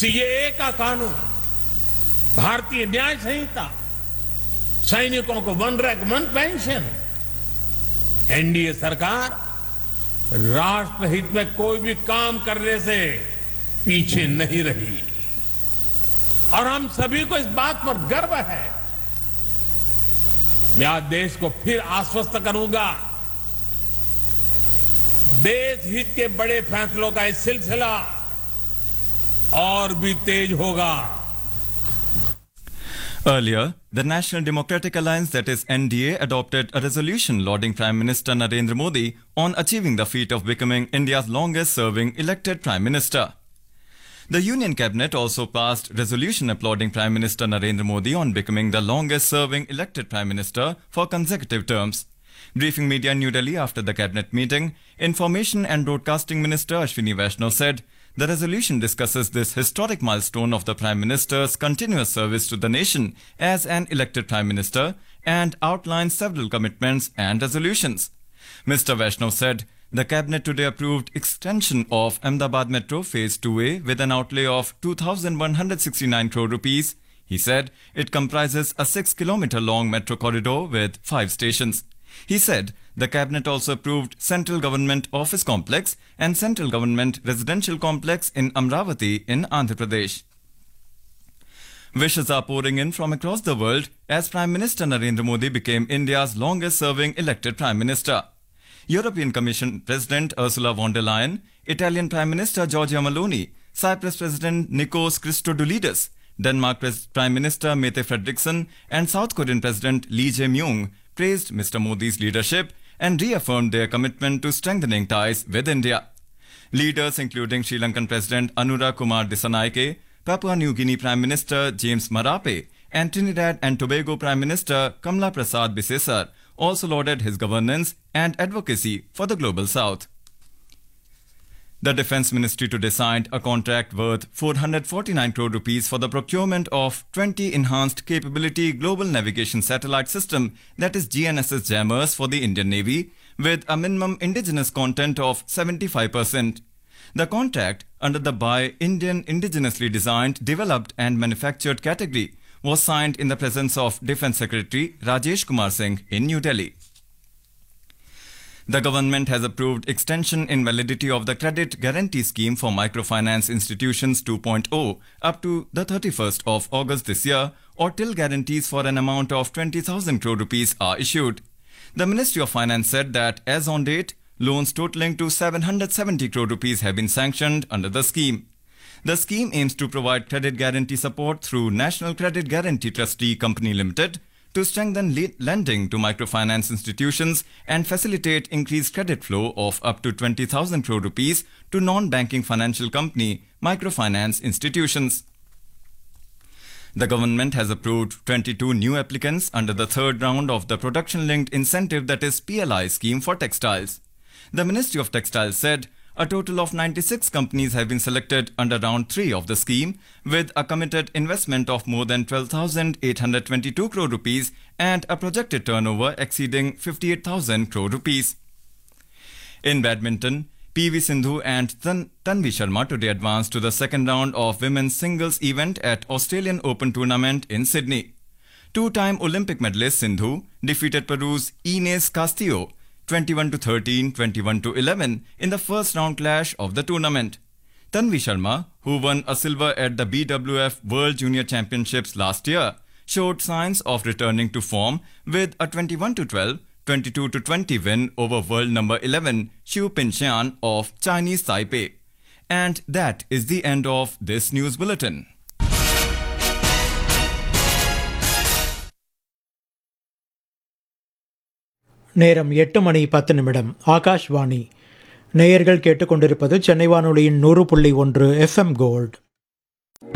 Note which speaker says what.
Speaker 1: CAA का कानून, भारतीय न्याय संहिता, सैनिकों को one rank one pension, NDA सरकार राष्ट्रहित में कोई भी काम करने से पीछे नहीं रही और हम सभी को इस बात पर गर्व है। मैं आज देश को फिर आश्वस्त करूंगा, देश हित के बड़े फैसलों का ये सिलसिला और भी तेज होगा।
Speaker 2: Earlier, the National Democratic Alliance, that is NDA, adopted a resolution lauding Prime Minister Narendra Modi on achieving the feat of becoming India's longest-serving elected Prime Minister. The Union Cabinet also passed resolution applauding Prime Minister Narendra Modi on becoming the longest-serving elected Prime Minister for consecutive terms. Briefing media in New Delhi after the Cabinet meeting, Information and Broadcasting Minister Ashwini Vaishnaw said, the resolution discusses this historic milestone of the Prime Minister's continuous service to the nation as an elected Prime Minister and outlines several commitments and resolutions. Mr. Vaishnaw said the Cabinet today approved extension of Ahmedabad Metro Phase 2A with an outlay of 2,169 crore rupees. He said it comprises a 6-kilometer long metro corridor with 5 stations. He said the Cabinet also approved Central Government Office Complex and Central Government Residential Complex in Amravati in Andhra Pradesh. Wishes are pouring in from across the world as Prime Minister Narendra Modi became India's longest-serving elected Prime Minister. European Commission President Ursula von der Leyen, Italian Prime Minister Giorgia Meloni, Cyprus President Nikos Christodoulidis, Denmark Prime Minister Mette Frederiksen and South Korean President Lee Jae-myung praised Mr. Modi's leadership and reaffirmed their commitment to strengthening ties with India. Leaders including Sri Lankan President Anura Kumar Dissanayake, Papua New Guinea Prime Minister James Marape and Trinidad and Tobago Prime Minister Kamla Prasad Bisesar also lauded his governance and advocacy for the Global South. The Defence Ministry today signed a contract worth 449 crore rupees for the procurement of 20 enhanced capability global navigation satellite system, that is GNSS jammers, for the Indian Navy with a minimum indigenous content of 75%. The contract under the Buy Indian Indigenously Designed, Developed and Manufactured category was signed in the presence of Defence Secretary Rajesh Kumar Singh in New Delhi. The government has approved extension in validity of the Credit Guarantee Scheme for Microfinance Institutions 2.0 up to the 31st of August this year, or till guarantees for an amount of 20,000 crore rupees are issued. The Ministry of Finance said that as on date, loans totaling to 770 crore rupees have been sanctioned under the scheme. The scheme aims to provide credit guarantee support through National Credit Guarantee Trustee Company Limited to strengthen lending to microfinance institutions and facilitate increased credit flow of up to 20,000 crore rupees to non-banking financial company microfinance institutions. The government has approved 22 new applicants under the third round of the Production-Linked Incentive, that is PLI scheme for textiles. The Ministry of Textiles said a total of 96 companies have been selected under round 3 of the scheme with a committed investment of more than 12,822 crore rupees and a projected turnover exceeding 58,000 crore rupees. In badminton, PV Sindhu and Tanvi Sharma today advanced to the second round of women's singles event at Australian Open Tournament in Sydney. Two-time Olympic medalist Sindhu defeated Peru's Ines Castillo 21-13, 21-11 in the first round clash of the tournament. Tanvi Sharma, who won a silver at the BWF World Junior Championships last year, showed signs of returning to form with a 21-12, 22-20 win over world number 11 Xu Pinxian of Chinese Taipei. And that is the end of this news bulletin.
Speaker 3: நேரம் 8:10 ஆகாஷ்வாணி. நேயர்கள் கேட்டுக்கொண்டிருப்பது சென்னை வானொலியின் 100.1 FM gold.